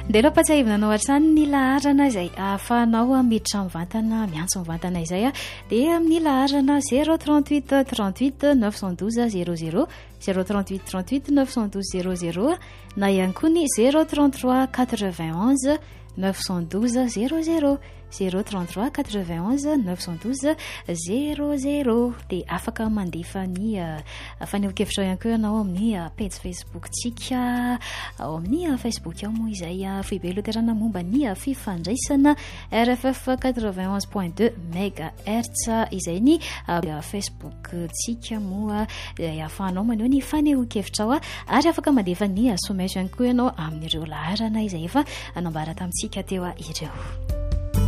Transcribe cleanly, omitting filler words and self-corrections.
dia aloha patsahivana ohatrany ny laharana izay ahafahanao miditra mivantana miantso mivantana izay a dia amin'ny laharana 038 38 912 00 038 38 912 00 na ihany koa ny 033 91 912 00 033 91 912 00 dia afaka mandefa ny faneho-kevitra ihany koa ianao amin'ny page Facebook tsika ao amin'ny Facebook ao moa izay foibe loterana momba ny fifandraisana RFF 91.2 MHz izay ny Facebook tsika moa ahafahanao maneho ny faneho-kevitra ao ary afaka mandefa ny somesy ihany koa ianao amin'ireo laharana izay efa anambara tamintsika teo ireo.